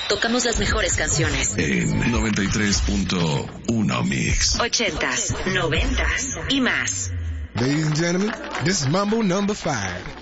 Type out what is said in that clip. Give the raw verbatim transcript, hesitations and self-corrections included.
tocamos las mejores canciones. En noventa y tres punto uno Mix. Ochentas, noventas y más. Ladies and gentlemen, this is Mambo number five.